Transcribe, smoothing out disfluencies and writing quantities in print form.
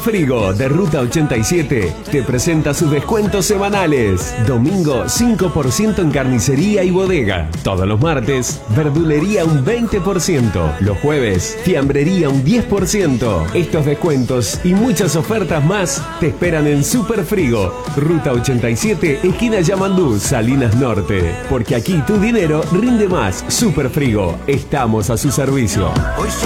Frigo de Ruta 87 te presenta sus descuentos semanales. Domingo 5% en carnicería y bodega. Todos los martes, verdulería un 20%. Los jueves, fiambrería un 10%. Estos descuentos y muchas ofertas más te esperan en Super Frigo, Ruta 87, esquina Yamandú, Salinas Norte. Porque aquí tu dinero rinde más. Super Frigo, estamos a su servicio.